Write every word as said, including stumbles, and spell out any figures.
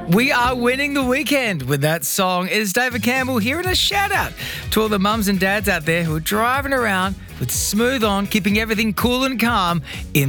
We are winning the weekend with that song. It's David Campbell here, and a shout out to all the mums and dads out there who are driving around with Smooth on, keeping everything cool and calm in